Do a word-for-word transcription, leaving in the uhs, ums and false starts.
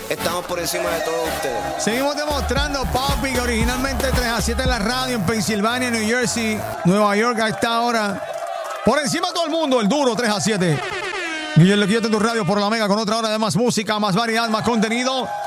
estamos por encima de todos ustedes. Seguimos demostrando, papi, que originalmente tres a siete en la radio en Pensilvania, New Jersey, Nueva York a esta hora. Por encima de todo el mundo, el duro tres a siete. Guillermo Lequillote en tu radio por la Mega con otra hora de más música, más variedad, más contenido.